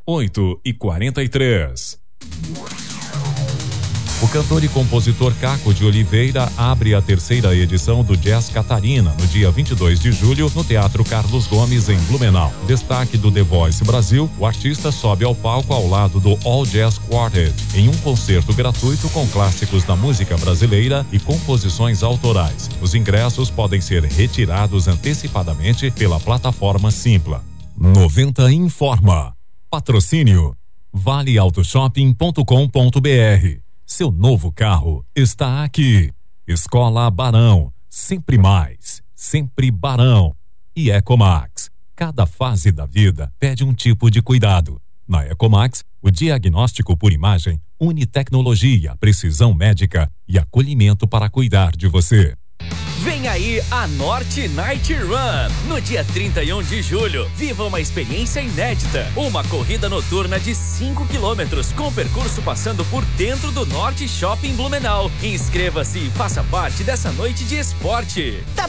8h43. O cantor e compositor Caco de Oliveira abre a 3ª edição do Jazz Catarina, no dia 22 de julho, no Teatro Carlos Gomes, em Blumenau. Destaque do The Voice Brasil, o artista sobe ao palco ao lado do All Jazz Quartet, em um concerto gratuito com clássicos da música brasileira e composições autorais. Os ingressos podem ser retirados antecipadamente pela plataforma Simpla. 90 informa. Patrocínio valeautoshopping.com.br. Seu novo carro está aqui. Escola Barão, sempre mais, sempre Barão. E Ecomax, cada fase da vida pede um tipo de cuidado. Na Ecomax, o diagnóstico por imagem une tecnologia, precisão médica e acolhimento para cuidar de você. Vem aí a Norte Night Run. No dia 31 de julho, viva uma experiência inédita. Uma corrida noturna de 5 quilômetros com percurso passando por dentro do Norte Shopping Blumenau. Inscreva-se e faça parte dessa noite de esporte.